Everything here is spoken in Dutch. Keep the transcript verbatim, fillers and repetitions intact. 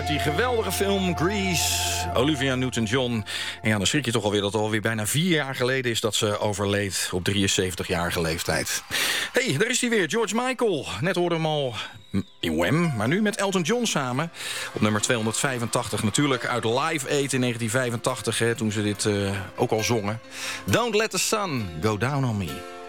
uit die geweldige film Grease. Olivia Newton-John. En ja, dan schrik je toch alweer dat het alweer bijna vier jaar geleden is dat ze overleed op drieënzeventigjarige leeftijd. Hé, hey, daar is hij weer, George Michael. Net hoorde hem al in Wham, maar nu met Elton John samen. Op nummer tweehonderdvijfentachtig natuurlijk uit Live Aid in negentien vijfentachtig, hè, toen ze dit uh, ook al zongen. Don't let the sun go down on me.